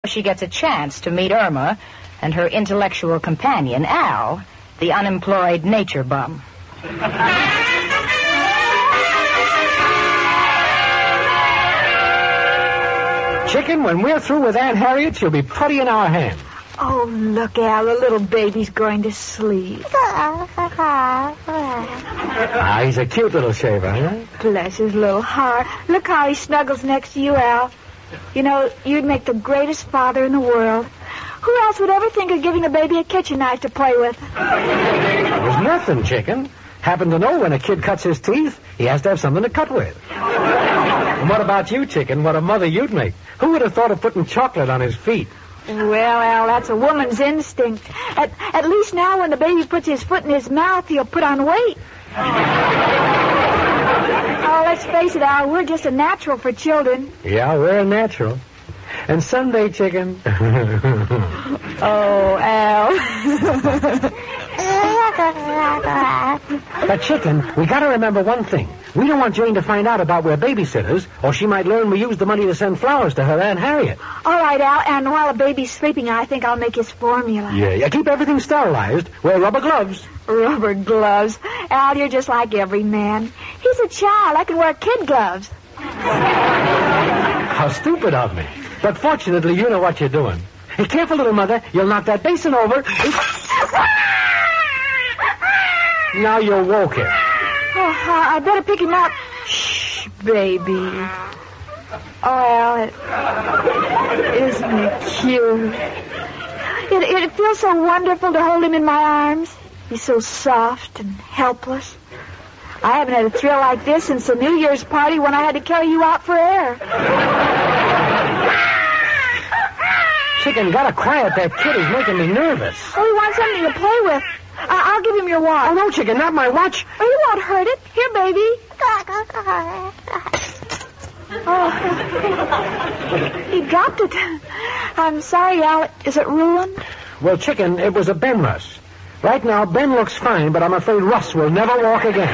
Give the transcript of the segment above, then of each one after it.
She gets a chance to meet Irma and her intellectual companion, Al, the unemployed nature bum. Chicken, when we're through with Aunt Harriet, she'll be putty in our hand. Oh, look, Al, the little baby's going to sleep. Ah, he's a cute little shaver, huh? Bless his little heart. Look how he snuggles next to you, Al. You know, you'd make the greatest father in the world. Who else would ever think of giving a baby a kitchen knife to play with? It was nothing, Chicken. Happen to know when a kid cuts his teeth, he has to have something to cut with. And what about you, Chicken? What a mother you'd make. Who would have thought of putting chocolate on his feet? Well, Al, that's a woman's instinct. At least now when the baby puts his foot in his mouth, he'll put on weight. Oh, let's face it, Al, we're just a natural for children. Yeah, we're a natural. And someday, Chicken... Oh, Al. But, Chicken, we got to remember one thing. We don't want Jane to find out about we're babysitters, or she might learn we used the money to send flowers to her Aunt Harriet. All right, Al, and while the baby's sleeping, I think I'll make his formula. Yeah, keep everything sterilized. Wear rubber gloves. Rubber gloves. Al, you're just like every man. He's a child. I can wear kid gloves. How stupid of me. But fortunately, you know what you're doing. Hey, careful, little mother. You'll knock that basin over. Now you're woke him. Oh, I better pick him up. Shh, baby. Oh, Al, isn't it cute? It feels so wonderful to hold him in my arms. He's so soft and helpless. I haven't had a thrill like this since the New Year's party when I had to carry you out for air. Chicken, gotta quiet that kid. He's making me nervous. Oh, he wants something to play with. I'll give him your watch. Oh, no, Chicken, not my watch. Oh, you won't hurt it. Here, baby. Oh, he dropped it. I'm sorry, Al. Is it ruined? Well, Chicken, it was a Ben Russ. Right now, Ben looks fine, but I'm afraid Russ will never walk again.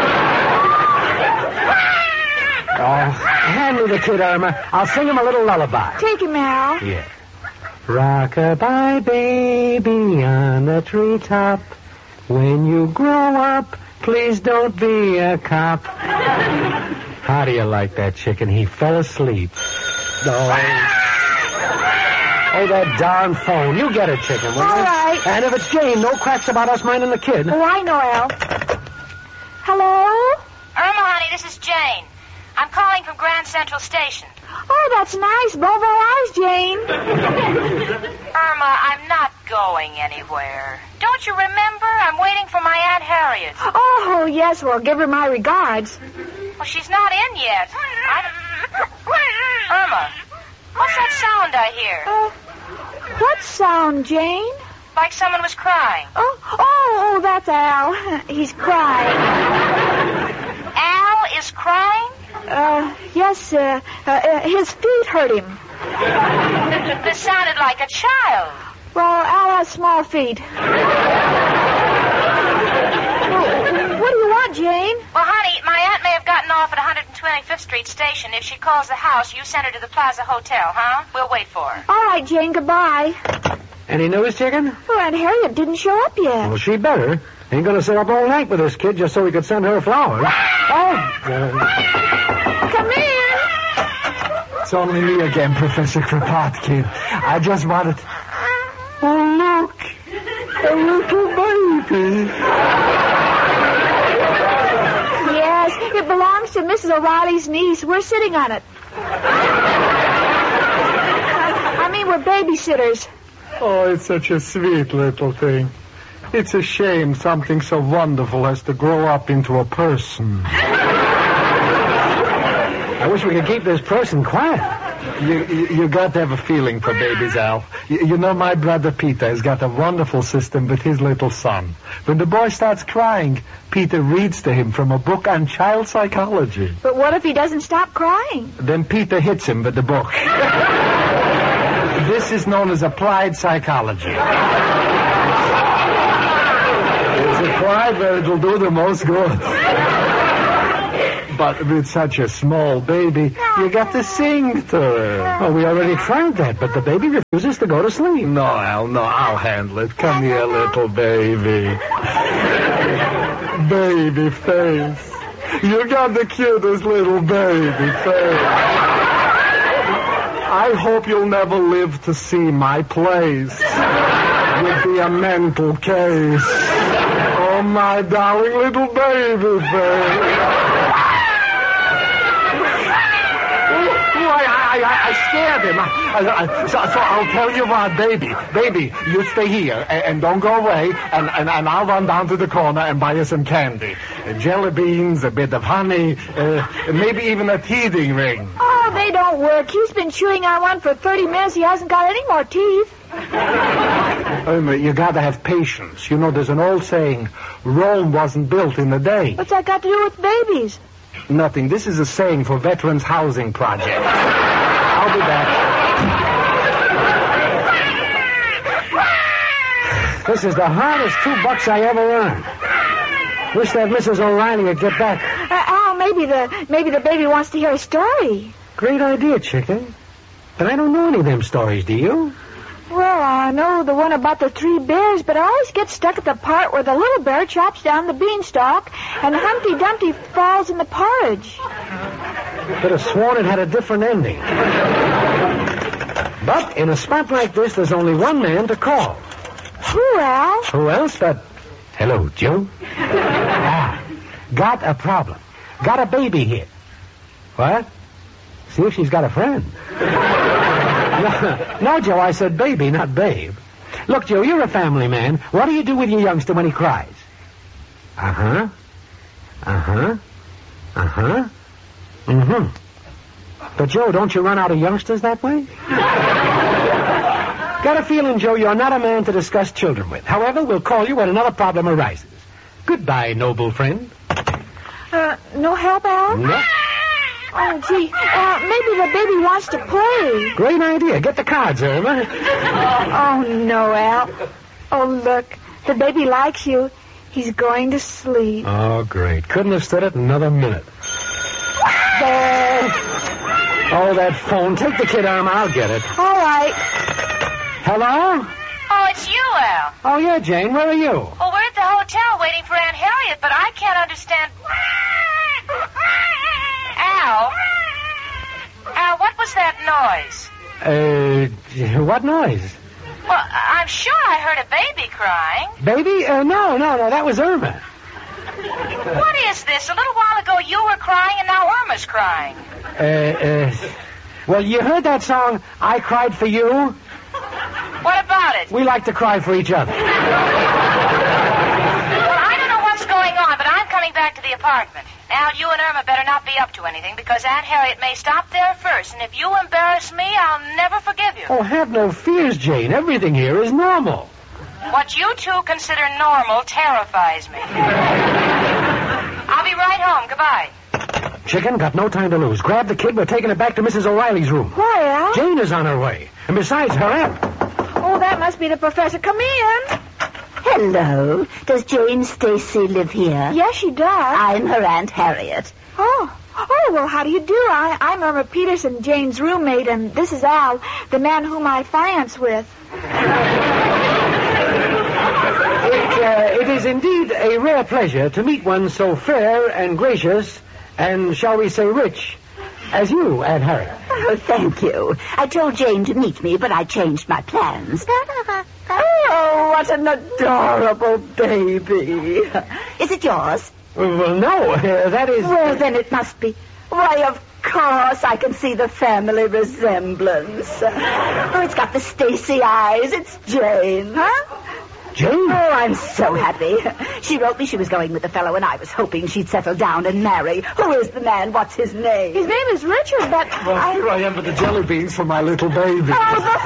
Oh, hand me the kid, Irma. I'll sing him a little lullaby. Take him, Al. Yeah. Rock-a-bye, baby, on a treetop. When you grow up, please don't be a cop. How do you like that, Chicken? He fell asleep. Oh, that darn phone. You get it, Chicken, will you? All right. And if it's Jane, no cracks about us minding the kid. Oh, I know, Al. Hello? Irma, honey, this is Jane. I'm calling from Grand Central Station. Oh, that's nice. Bon voyage, Jane. Irma, I'm not going anywhere. Don't you remember? I'm waiting for my Aunt Harriet. Oh, yes. Well, give her my regards. Well, she's not in yet. Irma, what's that sound I hear? What sound, Jane? Like someone was crying. Oh, that's Al. He's crying. Al is crying? Yes, his feet hurt him. This sounded like a child. Well, Al has small feet. What do you want, Jane? Well, honey, my aunt may have gotten off at 125th Street Station. If she calls the house, you send her to the Plaza Hotel, huh? We'll wait for her. All right, Jane, goodbye. Any news, Chicken? Well, Aunt Harriet didn't show up yet. Well, she better. Ain't gonna sit up all night with this kid just so we could send her flowers. Come in. It's only me again, Professor Kropotkin. I just wanted... Oh, look. A little baby. Yes, it belongs to Mrs. O'Reilly's niece. We're sitting on it. I mean, we're babysitters. Oh, it's such a sweet little thing. It's a shame something so wonderful has to grow up into a person. I wish we could keep this person quiet. You got to have a feeling for babies, Al. You know, my brother Peter has got a wonderful system with his little son. When the boy starts crying, Peter reads to him from a book on child psychology. But what if he doesn't stop crying? Then Peter hits him with the book. This is known as applied psychology. It's applied where it'll do the most good. But with such a small baby, you got to sing to her. Well, we already tried that, but the baby refuses to go to sleep. No, Al, no, I'll handle it. Come here, little baby. Baby face. You got the cutest little baby face. I hope you'll never live to see my place. You'd be a mental case. Oh, my darling little baby face. I scared him. So I'll tell you what, baby, you stay here and don't go away, and I'll run down to the corner and buy you some candy. Jelly beans, a bit of honey, maybe even a teething ring. Oh, they don't work. He's been chewing on one for 30 minutes. He hasn't got any more teeth. You gotta have patience. You know, there's an old saying, Rome wasn't built in a day. What's that got to do with babies? Nothing. This is a saying for Veterans Housing Project. I'll be back. This is the hardest $2 I ever earned. Wish that Mrs. O'Reilly would get back. Al, maybe the baby wants to hear a story. Great idea, chicken. But I don't know any of them stories, do you? Well, I know the one about the 3 bears, but I always get stuck at the part where the little bear chops down the beanstalk and Humpty Dumpty falls in the porridge. Could have sworn it had a different ending. But in a spot like this, there's only one man to call. Who, Al? Who else but... Hello, Joe. Got a problem. Got a baby here. What? See if she's got a friend. No, Joe, I said baby, not babe. Look, Joe, you're a family man. What do you do with your youngster when he cries? Uh-huh. Uh-huh. Uh-huh. Mm-hmm. But, Joe, don't you run out of youngsters that way? Got a feeling, Joe, you're not a man to discuss children with. However, we'll call you when another problem arises. Goodbye, noble friend. No help, Al? No. Oh, gee. Maybe the baby wants to play. Great idea. Get the cards, Irma. Oh, no, Al. Oh, look. The baby likes you. He's going to sleep. Oh, great. Couldn't have stood it another minute. Oh, that phone. Take the kid, Irma. I'll get it. All right. Hello? Oh, it's you, Al. Oh, yeah, Jane. Where are you? Well, we're at the hotel waiting for Aunt Harriet, but I can't understand... Al, what was that noise? What noise? Well, I'm sure I heard a baby crying. Baby? No, that was Irma. What is this? A little while ago you were crying and now Irma's crying. Well, you heard that song, I Cried for You? What about it? We like to cry for each other. Well, I don't know what's going on, but I'm coming back to the apartment. Al, you and Irma better not be up to anything, because Aunt Harriet may stop there first, and if you embarrass me, I'll never forgive you. Oh, have no fears, Jane. Everything here is normal. What you two consider normal terrifies me. I'll be right home. Goodbye. Chicken, got no time to lose. Grab the kid. We're taking it back to Mrs. O'Reilly's room. Why, Al? Jane is on her way. And besides, hurry up. Oh, that must be the professor. Come in. Hello. Does Jane Stacy live here? Yes, she does. I'm her Aunt Harriet. Oh, well, how do you do? I'm Irma Peterson, Jane's roommate, and this is Al, the man whom I finance with. It is indeed a rare pleasure to meet one so fair and gracious and, shall we say, rich as you, Aunt Harriet. Oh, thank you. I told Jane to meet me, but I changed my plans. Oh, what an adorable baby. Is it yours? Well, no, that is... Well, then it must be. Why, of course, I can see the family resemblance. Oh, it's got the Stacy eyes. It's Jane, huh? Jane? Oh, I'm so happy. She wrote me she was going with the fellow, and I was hoping she'd settle down and marry. Who is the man? What's his name? His name is Richard, but... Well, here I am with the jelly beans for my little baby. Oh, the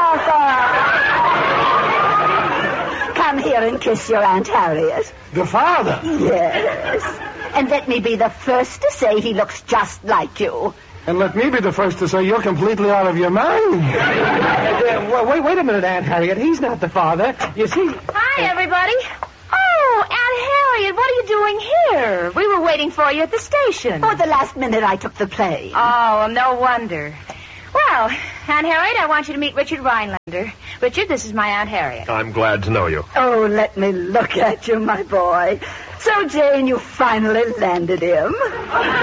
father! Come here and kiss your Aunt Harriet. The father? Yes. And let me be the first to say he looks just like you. And let me be the first to say you're completely out of your mind. Wait a minute, Aunt Harriet. He's not the father. You see... Hi, everybody. Oh, Aunt Harriet, what are you doing here? We were waiting for you at the station. Oh, at the last minute I took the plane. Oh, no wonder. Well, Aunt Harriet, I want you to meet Richard Rhinelander. Richard, this is my Aunt Harriet. I'm glad to know you. Oh, let me look at you, my boy. So, Jane, you finally landed him. What?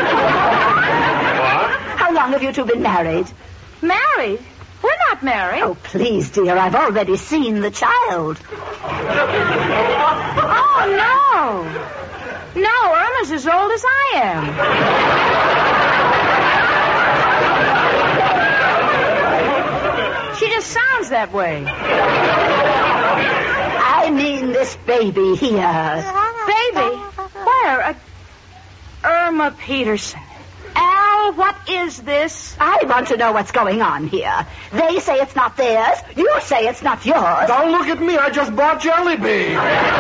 How long have you two been married? Married? We're not married. Oh, please, dear, I've already seen the child. Oh, no. No, Irma's as old as I am. She just sounds that way. I mean this baby here. Baby? Where? Irma Peterson. Al, what is this? I want to know what's going on here. They say it's not theirs. You say it's not yours. Don't look at me. I just bought Jellybean.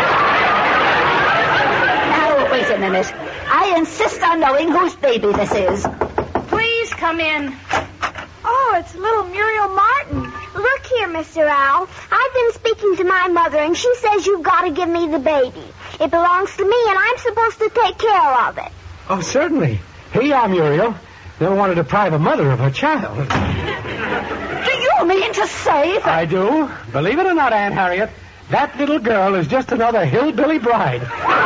Now, wait a minute. I insist on knowing whose baby this is. Please come in. Oh, it's little Muriel Martin. Look here, Mr. Owl. I've been speaking to my mother, and she says you've got to give me the baby. It belongs to me, and I'm supposed to take care of it. Oh, certainly. Here you are, Muriel. Never want to deprive a mother of her child. Do you mean to say that... I do. Believe it or not, Aunt Harriet, that little girl is just another hillbilly bride.